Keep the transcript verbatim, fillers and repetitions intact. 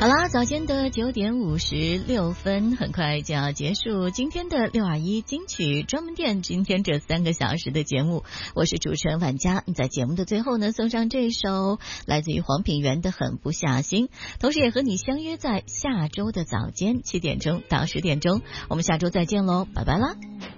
好啦，早间的九点五十六分，很快就要结束今天的六二一金曲专门店。今天这三个小时的节目，我是主持人婉佳。在节目的最后呢，送上这首来自于黄品源的《狠不下心》，同时也和你相约在下周的早间七点钟到十点钟，我们下周再见喽，拜拜啦。